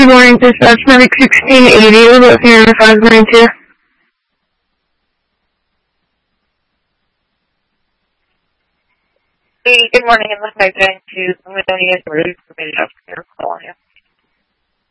Good morning, dispatch medic 1680, located in 592. Hey, good morning. I'm listening to Madonia Group for Mid-Healthcare calling you.